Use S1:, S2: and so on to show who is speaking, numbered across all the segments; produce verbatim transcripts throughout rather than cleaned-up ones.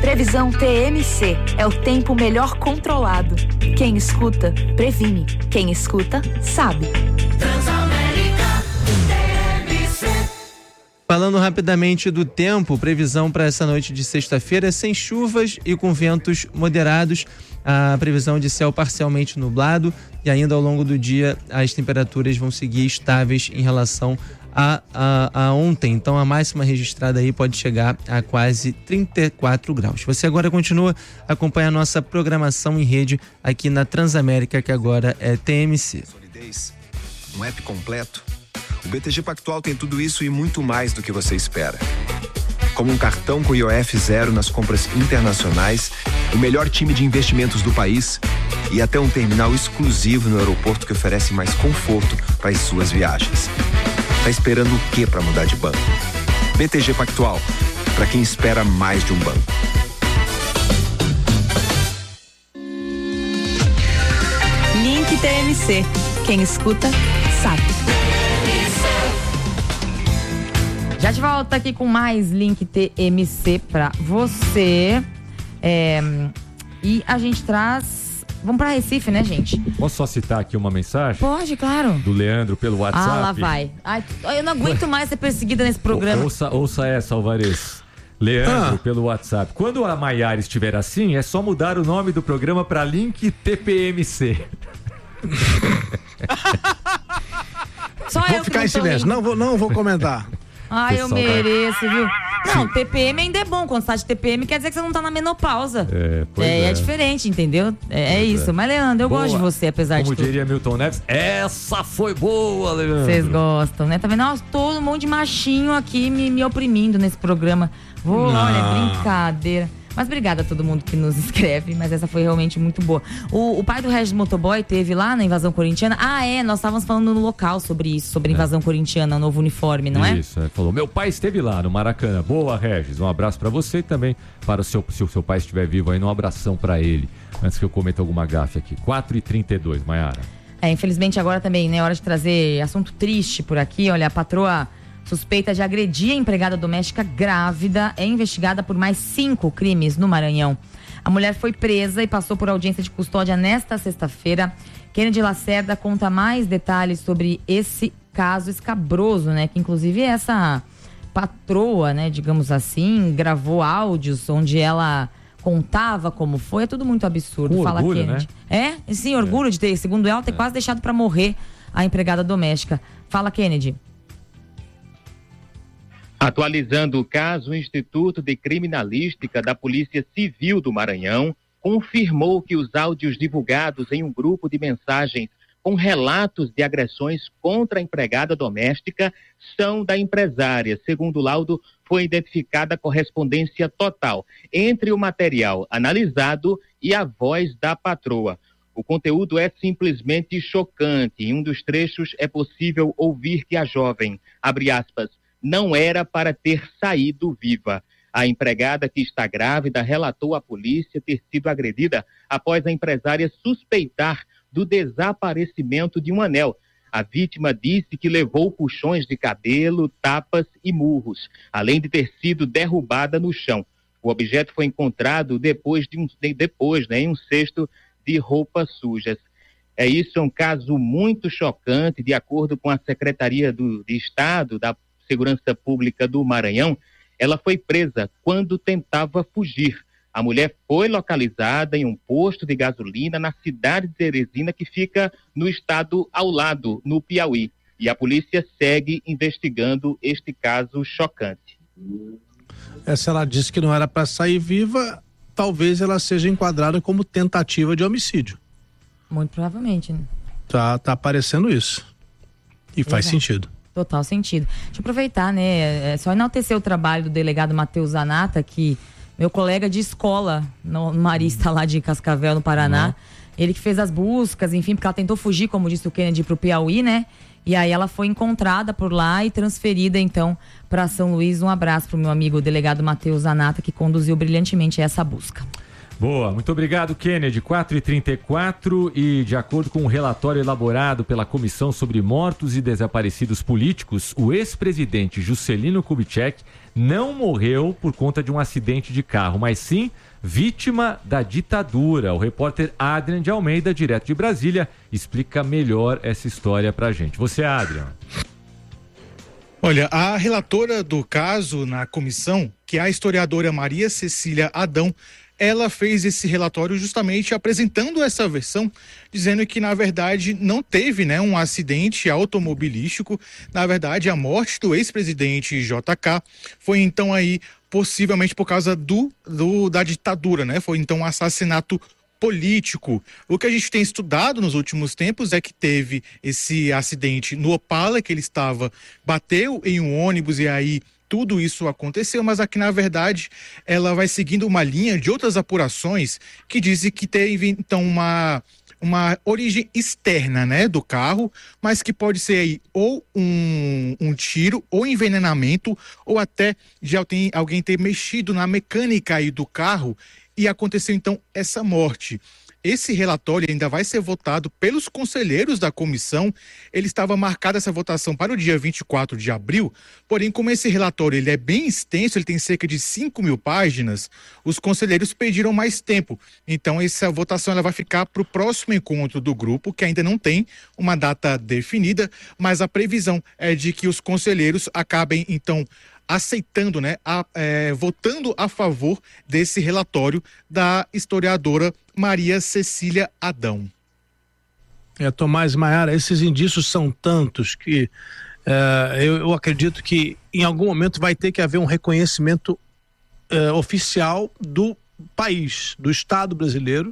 S1: Previsão T M C é o tempo melhor controlado. Quem escuta, previne. Quem escuta, sabe.
S2: Transamérica T M C.
S3: Falando rapidamente do tempo, previsão para essa noite de sexta-feira, sem chuvas e com ventos moderados. A previsão de céu parcialmente nublado e ainda ao longo do dia as temperaturas vão seguir estáveis em relação a, a, a ontem. Então a máxima registrada aí pode chegar a quase trinta e quatro graus. Você agora continua a acompanhar a nossa programação em rede aqui na Transamérica, que agora é T M C.
S4: Solidez, um app completo. O B T G Pactual tem tudo isso e muito mais do que você espera. Como um cartão com I O F zero nas compras internacionais, o melhor time de investimentos do país e até um terminal exclusivo no aeroporto que oferece mais conforto para as suas viagens. Tá esperando o quê para mudar de banco? B T G Pactual, para quem espera mais de um banco.
S1: Link T M C. Quem escuta, sabe.
S5: Já de volta aqui com mais Link T M C pra você. É, e a gente traz... Vamos pra Recife, né, gente?
S6: Posso só citar aqui uma mensagem?
S5: Pode, claro.
S6: Do Leandro pelo WhatsApp.
S5: Ah, lá vai. Ai, eu não aguento mais ser perseguida nesse programa.
S6: Ouça, ouça essa, Alvarez. Leandro ah. pelo WhatsApp. Quando a Maiara estiver assim, é só mudar o nome do programa pra Link T P M C.
S5: Só
S7: vou
S5: eu
S7: ficar
S5: que
S7: em silêncio. Não vou, não vou comentar.
S5: Ai, eu mereço,
S6: tá...
S5: viu? Não,
S6: Sim.
S5: T P M ainda é bom. Quando você tá de T P M, quer dizer que você não tá na menopausa.
S6: É, pois é.
S5: É, é diferente, entendeu? É, é isso. É. Mas, Leandro, eu boa. gosto de você, apesar
S6: Como
S5: de tudo.
S6: Como diria Milton Neves, essa foi boa, Leandro.
S5: Vocês gostam, né? Tá vendo? Nossa, todo mundo de machinho aqui me, me oprimindo nesse programa. Vou,
S7: não.
S5: Olha, brincadeira. Mas obrigada a todo mundo que nos escreve, mas essa foi realmente muito boa. O, o pai do Regis Motoboy teve lá na invasão corintiana. Ah, é, nós estávamos falando no local sobre isso, sobre a invasão é. corintiana, o novo uniforme, não é?
S6: Isso, é, falou. Meu pai esteve lá no Maracanã. Boa, Regis. Um abraço pra você e também para o seu, se o seu pai estiver vivo aí, um abração pra ele. Antes que eu cometa alguma gafe aqui. quatro e trinta e dois, Maiara.
S5: É, infelizmente agora também, né, hora de trazer assunto triste por aqui. Olha, a patroa suspeita de agredir a empregada doméstica grávida é investigada por mais cinco crimes no Maranhão. A mulher foi presa e passou por audiência de custódia nesta sexta-feira. Kennedy Lacerda conta mais detalhes sobre esse caso escabroso, né? Que inclusive essa patroa, né, digamos assim, gravou áudios onde ela contava como foi. É tudo muito absurdo.
S6: Com
S5: Fala
S6: orgulho,
S5: Kennedy.
S6: Né?
S5: É? Sim, orgulho é. de ter, segundo ela, ter é. quase deixado para morrer a empregada doméstica. Fala, Kennedy.
S8: Atualizando o caso, o Instituto de Criminalística da Polícia Civil do Maranhão confirmou que os áudios divulgados em um grupo de mensagens com relatos de agressões contra a empregada doméstica são da empresária. Segundo o laudo, foi identificada a correspondência total entre o material analisado e a voz da patroa. O conteúdo é simplesmente chocante. Em um dos trechos é possível ouvir que a jovem, abre aspas, não era para ter saído viva. A empregada, que está grávida, relatou à polícia ter sido agredida após a empresária suspeitar do desaparecimento de um anel. A vítima disse que levou puxões de cabelo, tapas e murros, além de ter sido derrubada no chão. O objeto foi encontrado depois, de um, depois né, em um cesto de roupas sujas. É isso, é um caso muito chocante. De acordo com a Secretaria do, de Estado da Segurança Pública do Maranhão, ela foi presa quando tentava fugir. A mulher foi localizada em um posto de gasolina na cidade de Teresina, que fica no estado ao lado, no Piauí. E a polícia segue investigando este caso chocante.
S7: É, se ela disse que não era para sair viva, talvez ela seja enquadrada como tentativa de homicídio.
S5: Muito provavelmente, né?
S7: Tá, tá aparecendo isso. E faz
S5: Exato.
S7: sentido.
S5: Total sentido. Deixa eu aproveitar, né? É só enaltecer o trabalho do delegado Matheus Zanata, que meu colega de escola, no Marista lá de Cascavel, no Paraná, uhum. ele que fez as buscas, enfim, porque ela tentou fugir, como disse o Kennedy, pro Piauí, né? E aí ela foi encontrada por lá e transferida, então, para São Luís. Um abraço pro meu amigo o delegado Matheus Zanata, que conduziu brilhantemente essa busca.
S6: Boa, muito obrigado, Kennedy. quatro e trinta e quatro e de acordo com um relatório elaborado pela Comissão sobre Mortos e Desaparecidos Políticos, o ex-presidente Juscelino Kubitschek não morreu por conta de um acidente de carro, mas sim vítima da ditadura. O repórter Adrian de Almeida, direto de Brasília, explica melhor essa história pra gente. Você, Adrian.
S9: Olha, a relatora do caso na comissão, que é a historiadora Maria Cecília Adão, ela fez esse relatório justamente apresentando essa versão, dizendo que, na verdade, não teve, né, um acidente automobilístico. Na verdade, a morte do ex-presidente J K foi, então, aí, possivelmente por causa do, do, da ditadura, né? Foi, então, um assassinato político. O que a gente tem estudado nos últimos tempos é que teve esse acidente no Opala, que ele estava, bateu em um ônibus e aí tudo isso aconteceu, mas aqui, na verdade, ela vai seguindo uma linha de outras apurações que dizem que teve, então, uma, uma origem externa, né, do carro, mas que pode ser aí ou um, um tiro, ou envenenamento, ou até de alguém, alguém ter mexido na mecânica aí do carro e aconteceu, então, essa morte. Esse relatório ainda vai ser votado pelos conselheiros da comissão. Ele estava marcada essa votação para o dia vinte e quatro de abril, porém, como esse relatório ele é bem extenso, ele tem cerca de cinco mil páginas, os conselheiros pediram mais tempo. Então, essa votação ela vai ficar para o próximo encontro do grupo, que ainda não tem uma data definida, mas a previsão é de que os conselheiros acabem, então, aceitando, né, a, é, votando a favor desse relatório da historiadora Maria Cecília Adão.
S7: É, Tomás e Maiara, esses indícios são tantos que é, eu, eu acredito que em algum momento vai ter que haver um reconhecimento é, oficial do país, do Estado brasileiro.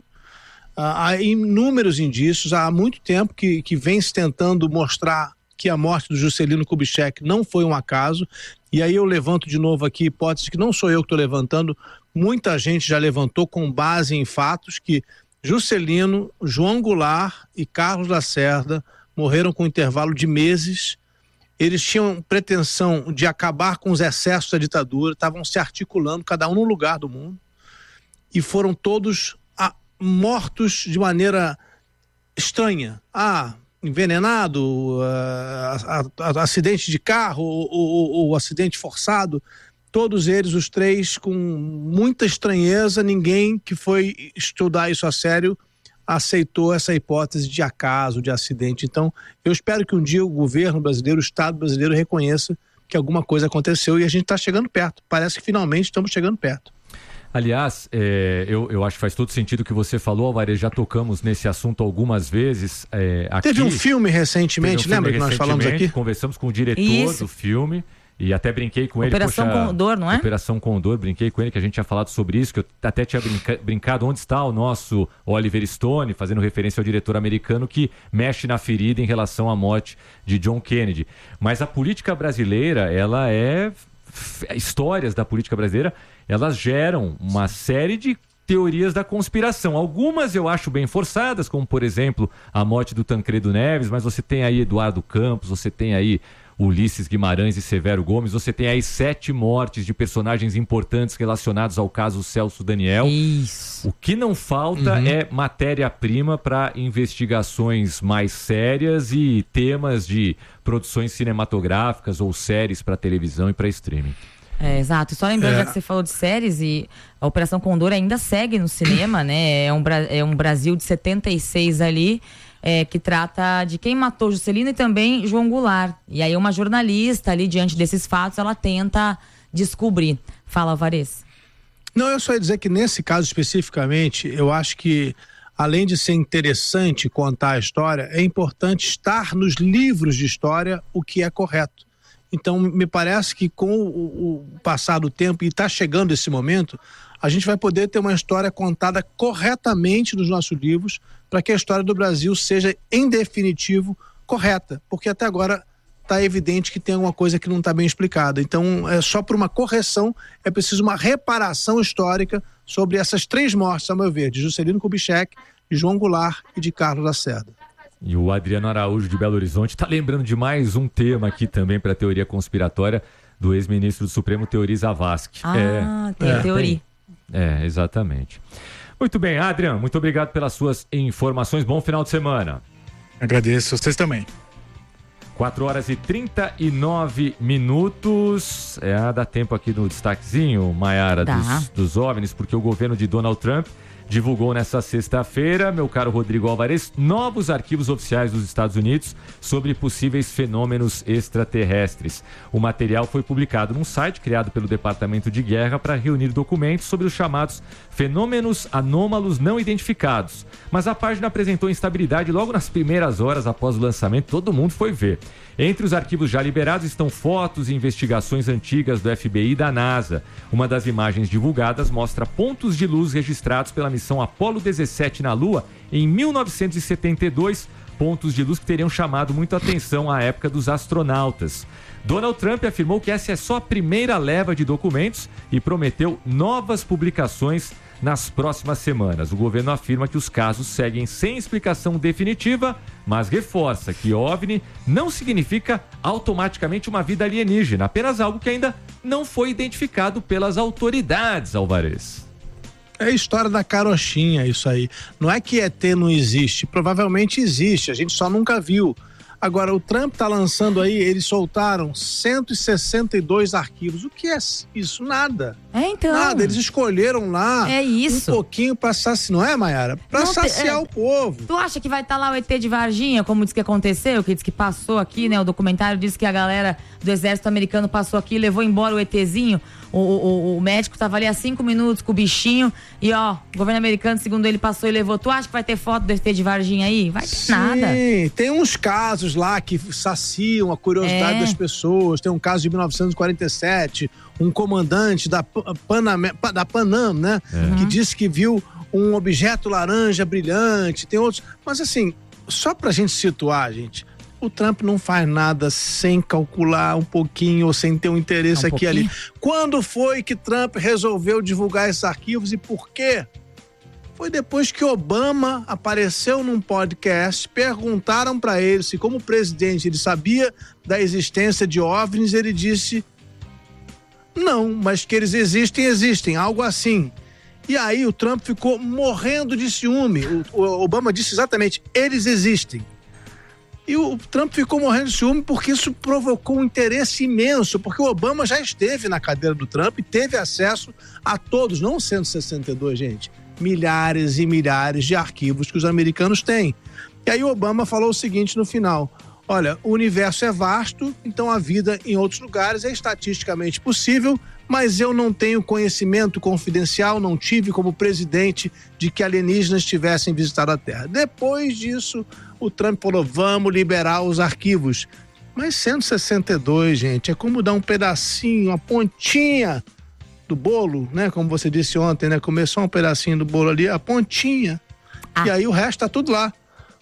S7: Ah, há inúmeros indícios, há muito tempo que, que vem se tentando mostrar que a morte do Juscelino Kubitschek não foi um acaso, e aí eu levanto de novo aqui hipótese que não sou eu que estou levantando, muita gente já levantou com base em fatos que Juscelino, João Goulart e Carlos Lacerda morreram com um intervalo de meses. Eles tinham pretensão de acabar com os excessos da ditadura, estavam se articulando, cada um num lugar do mundo, e foram todos ah, mortos de maneira estranha. Ah, envenenado, uh, a, a, a, acidente de carro, o acidente forçado, todos eles, os três, com muita estranheza. Ninguém que foi estudar isso a sério aceitou essa hipótese de acaso, de acidente. Então, eu espero que um dia o governo brasileiro, o Estado brasileiro reconheça que alguma coisa aconteceu e a gente está chegando perto. Parece que finalmente estamos chegando perto.
S6: Aliás, é, eu, eu acho que faz todo sentido o que você falou, Alvarez, já tocamos nesse assunto algumas vezes é, aqui.
S7: Teve um filme recentemente, um filme lembra que nós falamos aqui?
S6: Conversamos com o diretor
S5: Isso.
S6: do filme e até brinquei com
S5: Operação
S6: ele.
S5: Operação Condor, não é?
S6: Operação Condor, brinquei com ele que a gente tinha falado sobre isso, que eu até tinha brinca, brincado onde está o nosso Oliver Stone, fazendo referência ao diretor americano que mexe na ferida em relação à morte de John Kennedy. Mas a política brasileira, ela é... histórias da política brasileira, elas geram uma série de teorias da conspiração. Algumas eu acho bem forçadas, como por exemplo a morte do Tancredo Neves, mas você tem aí Eduardo Campos, você tem aí Ulisses Guimarães e Severo Gomes, você tem aí sete mortes de personagens importantes relacionados ao caso Celso Daniel.
S5: Isso.
S6: O que não falta uhum. é matéria-prima para investigações mais sérias e temas de produções cinematográficas ou séries para televisão e para streaming.
S5: É, exato. Só lembrando,
S7: é.
S5: já que você falou de séries, e a Operação Condor ainda segue no cinema, né? É um, é um Brasil de setenta e seis ali, é, que trata de quem matou Juscelino e também João Goulart. E aí uma jornalista ali, diante desses fatos, ela tenta descobrir. Fala, Alvarez.
S7: Não, eu só ia dizer que nesse caso especificamente, eu acho que além de ser interessante contar a história, é importante estar nos livros de história o que é correto. Então, me parece que com o, o passar do tempo, e está chegando esse momento, a gente vai poder ter uma história contada corretamente nos nossos livros, para que a história do Brasil seja, em definitivo, correta. Porque até agora está evidente que tem alguma coisa que não está bem explicada. Então, é só por uma correção, é preciso uma reparação histórica sobre essas três mortes, a meu ver, de Juscelino Kubitschek, de João Goulart e de Carlos Lacerda.
S6: E o Adriano Araújo de Belo Horizonte está lembrando de mais um tema aqui também para a teoria conspiratória do ex-ministro do Supremo, Teori Zavascki.
S5: Ah,
S6: é,
S5: tem
S6: é,
S5: a teoria.
S6: Tem, é, exatamente. Muito bem, Adrian, muito obrigado pelas suas informações. Bom final de semana.
S9: Agradeço, vocês também.
S6: quatro horas e trinta e nove minutos. É, dá tempo aqui no destaquezinho, Maiara, dos, dos OVNIs, porque o governo de Donald Trump divulgou nesta sexta-feira, meu caro Rodrigo Alvarez, novos arquivos oficiais dos Estados Unidos sobre possíveis fenômenos extraterrestres. O material foi publicado num site criado pelo Departamento de Guerra para reunir documentos sobre os chamados fenômenos anômalos não identificados. Mas a página apresentou instabilidade logo nas primeiras horas após o lançamento, todo mundo foi ver. Entre os arquivos já liberados estão fotos e investigações antigas do F B I e da NASA. Uma das imagens divulgadas mostra pontos de luz registrados pela missão Apollo dezessete na Lua em mil novecentos e setenta e dois, pontos de luz que teriam chamado muito a atenção à época dos astronautas. Donald Trump afirmou que essa é só a primeira leva de documentos e prometeu novas publicações nas próximas semanas. O governo afirma que os casos seguem sem explicação definitiva, mas reforça que OVNI não significa automaticamente uma vida alienígena, apenas algo que ainda não foi identificado pelas autoridades, Alvarez.
S7: É a história da carochinha isso aí. Não é que E T não existe, provavelmente existe, a gente só nunca viu. Agora, o Trump tá lançando aí, eles soltaram cento e sessenta e dois arquivos. O que é isso? Nada.
S5: É, então.
S7: Nada, eles escolheram lá
S5: é isso.
S7: um pouquinho pra saciar, não é, Maiara? Pra
S5: não
S7: saciar
S5: te, é,
S7: o povo.
S5: Tu acha que vai estar tá lá o E T de Varginha, como diz que aconteceu, que diz que passou aqui, né? O documentário diz que a galera do exército americano passou aqui e levou embora o ETzinho. O, o, o médico tava ali há cinco minutos com o bichinho e, ó, o governo americano, segundo ele, passou e levou. Tu acha que vai ter foto do E T de Varginha aí? Vai ter
S7: Sim,
S5: nada.
S7: Sim, tem uns casos lá que saciam a curiosidade
S5: é.
S7: das pessoas. Tem um caso de mil novecentos e quarenta e sete, um comandante da, Panam, da Panam, né? É. Que disse que viu um objeto laranja brilhante. Tem outros. Mas assim, só pra gente situar, gente, o Trump não faz nada sem calcular um pouquinho ou sem ter um interesse um aqui e ali. Quando foi que Trump resolveu divulgar esses arquivos e por quê? Foi depois que Obama apareceu num podcast, perguntaram para ele se como presidente ele sabia da existência de OVNIs, ele disse não, mas que eles existem, existem, algo assim. E aí o Trump ficou morrendo de ciúme. O, o Obama disse exatamente, eles existem. E o Trump ficou morrendo de ciúme porque isso provocou um interesse imenso, porque o Obama já esteve na cadeira do Trump e teve acesso a todos, não cento e sessenta e dois, gente, milhares e milhares de arquivos que os americanos têm. E aí o Obama falou o seguinte no final, olha, o universo é vasto, então a vida em outros lugares é estatisticamente possível, mas eu não tenho conhecimento confidencial, não tive como presidente de que alienígenas tivessem visitado a Terra. Depois disso, o Trump falou, vamos liberar os arquivos. Mas cento e sessenta e dois, gente, é como dar um pedacinho, uma pontinha do bolo, né? Como você disse ontem, né? Começou um pedacinho do bolo ali, a pontinha. Ah. E aí o resto tá tudo lá.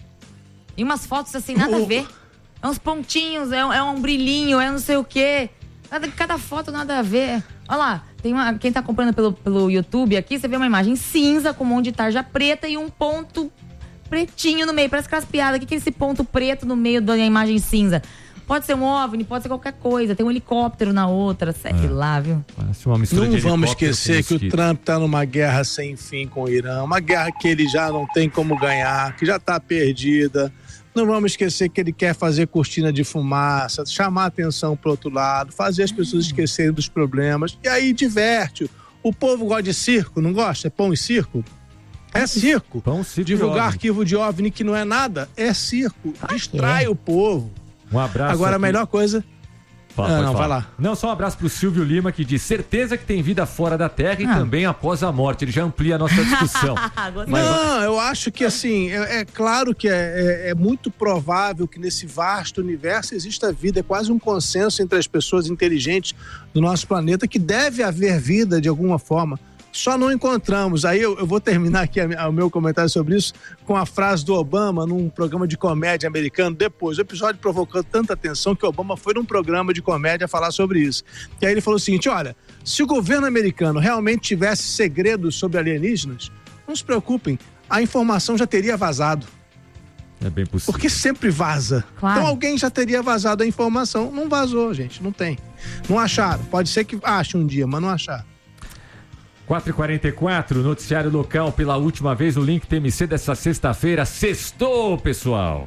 S5: E umas fotos assim, nada o... a ver. É uns pontinhos, é um, é um brilhinho, é não sei o quê. Cada, cada foto nada a ver. Olha lá, tem uma, quem tá comprando pelo, pelo YouTube aqui, você vê uma imagem cinza com um monte de tarja preta e um ponto pretinho no meio. Parece aquelas piadas. O que é esse ponto preto no meio da imagem cinza? Pode ser um OVNI, pode ser qualquer coisa. Tem um helicóptero na outra, sei é. lá, viu?
S6: Parece uma mistura
S7: não
S6: de
S7: vamos esquecer que o Trump tá numa guerra sem fim com o Irã. Uma guerra que ele já não tem como ganhar, que já tá perdida. Não vamos esquecer que ele quer fazer cortina de fumaça, chamar a atenção pro outro lado, fazer as pessoas esquecerem dos problemas. E aí diverte. O povo gosta de circo, não gosta? É pão e circo? É circo.
S6: Pão, circo
S7: Divulgar arquivo de OVNI que não é nada, é circo. Distrai é. o povo.
S6: Um abraço.
S7: Agora
S6: aqui.
S7: A melhor coisa...
S6: Fala,
S7: ah, não,
S6: falar.
S7: vai lá.
S6: Não, só um abraço pro Silvio Lima, que diz certeza que tem vida fora da Terra e ah. também após a morte. Ele já amplia a nossa discussão.
S7: Mas, não, eu acho que assim, é, é claro que é, é, é muito provável que nesse vasto universo exista vida. É quase um consenso entre as pessoas inteligentes do nosso planeta que deve haver vida de alguma forma. Só não encontramos. Aí eu, eu vou terminar aqui a, a, o meu comentário sobre isso com a frase do Obama num programa de comédia americano. Depois, o episódio provocou tanta atenção que o Obama foi num programa de comédia falar sobre isso. E aí ele falou o seguinte, olha, se o governo americano realmente tivesse segredos sobre alienígenas, não se preocupem, a informação já teria vazado.
S6: É bem possível.
S7: Porque sempre vaza.
S5: Claro.
S7: Então alguém já teria vazado a informação. Não vazou, gente, não tem. Não acharam. Pode ser que ache um dia, mas não acharam.
S6: quatro e quarenta e quatro, noticiário local pela última vez, o Link T M C dessa sexta-feira. Sextou, pessoal!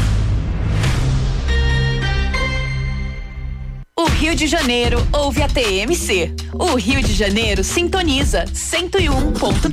S10: O Rio de Janeiro ouve a T M C. O Rio de Janeiro sintoniza cento e um ponto três.